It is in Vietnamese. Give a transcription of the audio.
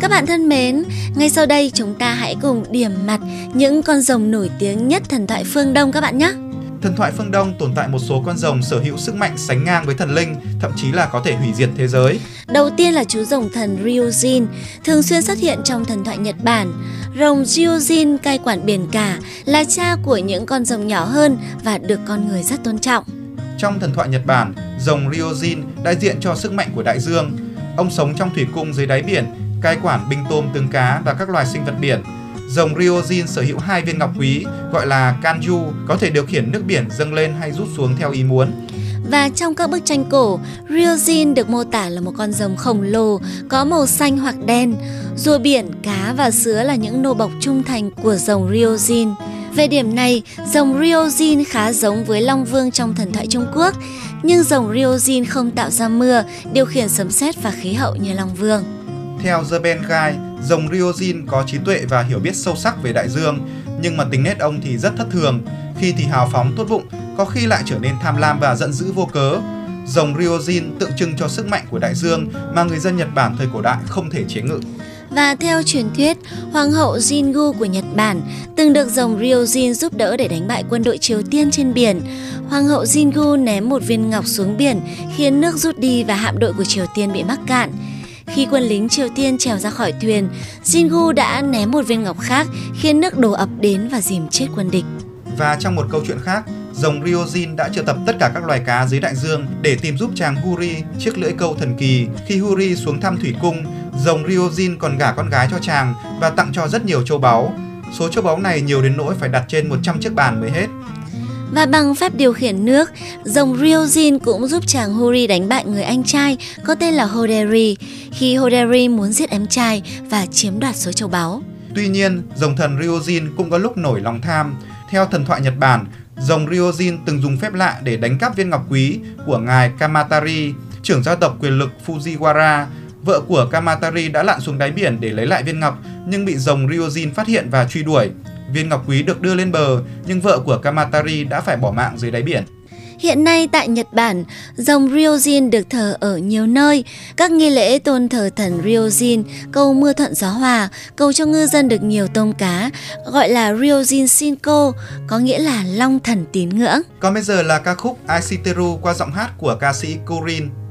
Các bạn thân mến, ngay sau đây chúng ta hãy cùng điểm mặt những con rồng nổi tiếng nhất thần thoại phương Đông các bạn nhé. Thần thoại phương Đông tồn tại một số con rồng sở hữu sức mạnh sánh ngang với thần linh, thậm chí là có thể hủy diệt thế giới. Đầu tiên là chú rồng thần Ryujin, thường xuyên xuất hiện trong thần thoại Nhật Bản. Rồng Ryujin cai quản biển cả, là cha của những con rồng nhỏ hơn và được con người rất tôn trọng. Trong thần thoại Nhật Bản, rồng Ryujin đại diện cho sức mạnh của đại dương. Ông sống trong thủy cung dưới đáy biển, cai quản binh tôm tương cá và các loài sinh vật biển. Rồng Ryujin sở hữu 2 viên ngọc quý gọi là Kanju, có thể điều khiển nước biển dâng lên hay rút xuống theo ý muốn. Và trong các bức tranh cổ, Ryujin được mô tả là một con rồng khổng lồ, có màu xanh hoặc đen. Rùa biển, cá và sứa là những nô bộc trung thành của rồng Ryujin. Về điểm này, rồng Ryujin khá giống với Long Vương trong thần thoại Trung Quốc, nhưng rồng Ryujin không tạo ra mưa, điều khiển sấm sét và khí hậu như Long Vương. Theo The Ben Guide, rồng Ryujin có trí tuệ và hiểu biết sâu sắc về đại dương, nhưng mà tính nết ông thì rất thất thường, khi thì hào phóng tốt bụng, có khi lại trở nên tham lam và giận dữ vô cớ. Rồng Ryujin tượng trưng cho sức mạnh của đại dương mà người dân Nhật Bản thời cổ đại không thể chế ngự. Và theo truyền thuyết, Hoàng hậu Jingu của Nhật Bản từng được rồng Ryujin giúp đỡ để đánh bại quân đội Triều Tiên trên biển. Hoàng hậu Jingu ném một viên ngọc xuống biển khiến nước rút đi và hạm đội của Triều Tiên bị mắc cạn. Khi quân lính Triều Tiên trèo ra khỏi thuyền, Jingu đã ném một viên ngọc khác khiến nước đổ ập đến và dìm chết quân địch. Và trong một câu chuyện khác, rồng Ryujin đã triệu tập tất cả các loài cá dưới đại dương để tìm giúp chàng Huri, chiếc lưỡi câu thần kỳ. Khi Huri xuống thăm thủy cung, rồng Ryujin còn gả con gái cho chàng và tặng cho rất nhiều châu báu. Số châu báu này nhiều đến nỗi phải đặt trên 100 chiếc bàn mới hết. Và bằng phép điều khiển nước, rồng Ryujin cũng giúp chàng Huri đánh bại người anh trai có tên là Hoderi khi Hoderi muốn giết em trai và chiếm đoạt số châu báu. Tuy nhiên, rồng thần Ryujin cũng có lúc nổi lòng tham. Theo thần thoại Nhật Bản, rồng Ryujin từng dùng phép lạ để đánh cắp viên ngọc quý của ngài Kamatari, trưởng gia tộc quyền lực Fujiwara. Vợ của Kamatari đã lặn xuống đáy biển để lấy lại viên ngọc, nhưng bị rồng Ryujin phát hiện và truy đuổi. Viên ngọc quý được đưa lên bờ, nhưng vợ của Kamatari đã phải bỏ mạng dưới đáy biển. Hiện nay tại Nhật Bản, rồng Ryujin được thờ ở nhiều nơi. Các nghi lễ tôn thờ thần Ryujin, cầu mưa thuận gió hòa, cầu cho ngư dân được nhiều tôm cá, gọi là Ryujin Shinko, có nghĩa là long thần tín ngưỡng. Còn bây giờ là ca khúc Aishiteru qua giọng hát của ca sĩ Kurin.